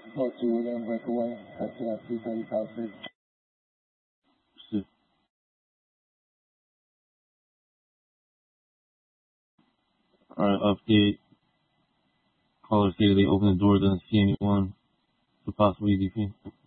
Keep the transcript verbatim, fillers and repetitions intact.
Close to within breakaway. That's uh, three thirty South Street. Shit. Alright, update. Caller stated they opened the door, doesn't see anyone. So possible E D P.